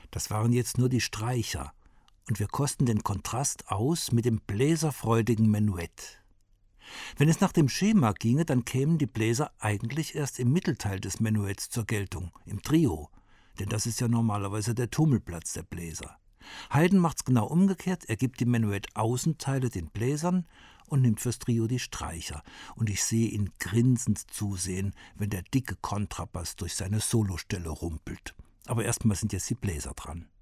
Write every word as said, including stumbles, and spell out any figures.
Das waren jetzt nur die Streicher, und wir kosten den Kontrast aus mit dem bläserfreudigen Menuett. Wenn es nach dem Schema ginge, dann kämen die Bläser eigentlich erst im Mittelteil des Menuetts zur Geltung, im Trio, denn das ist ja normalerweise der Tummelplatz der Bläser. Haydn macht's genau umgekehrt, er gibt die Menuett-Außenteile den Bläsern und nimmt fürs Trio die Streicher, und ich sehe ihn grinsend zusehen, wenn der dicke Kontrabass durch seine Solostelle rumpelt. Aber erstmal sind jetzt die Bläser dran.